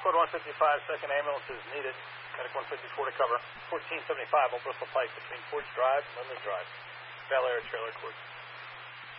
code 155, second ambulance is needed. Medic 154 to cover. 1475 on Bristol Pike between Forge Drive and Lindley Drive. Bel Air trailer court.